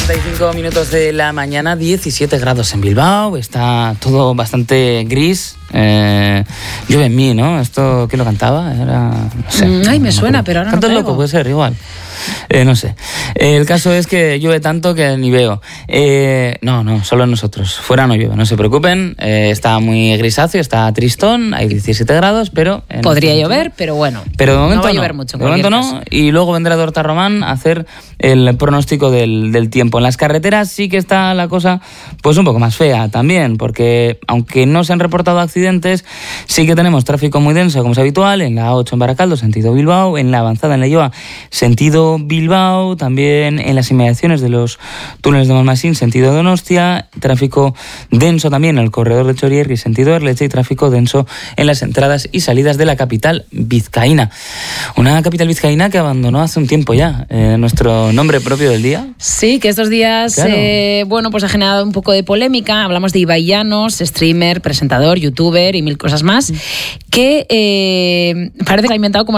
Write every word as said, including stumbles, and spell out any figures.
cuarenta y cinco minutos de la mañana, diecisiete grados en Bilbao, está todo bastante gris. Eh, llueve en mí, ¿no? ¿Esto quién lo cantaba? Era, no sé, mm, ay, me no suena, me pero ahora Canto no el pego. loco, puede ser, igual. Eh, no sé. Eh, el caso es que llueve tanto que ni veo. Eh, no, no, solo nosotros. Fuera no llueve, no se preocupen. Eh, está muy grisáceo, está tristón, hay diecisiete grados, pero... Podría llover, pero bueno. Pero de momento no va a no. llover mucho. En De momento no. caso. Y luego vendrá Dorta Román a hacer el pronóstico del, del tiempo. En las carreteras sí que está la cosa pues un poco más fea también, porque aunque no se han reportado accidentes, sí que tenemos tráfico muy denso, como es habitual, en la A ocho en Baracaldo, sentido Bilbao, en la avanzada en la Lloa, sentido Bilbao, también en las inmediaciones de los túneles de Malmasín, sentido Donostia, tráfico denso también en el corredor de Chorierri, sentido Erleche, y tráfico denso en las entradas y salidas de la capital vizcaína. Una capital vizcaína que abandonó hace un tiempo ya eh, nuestro nombre propio del día. Sí, que estos días, Claro. eh, bueno, pues ha generado un poco de polémica. Hablamos de Ibai Llanos, streamer, presentador, youtuber y mil cosas más, que eh, parece que ha inventado como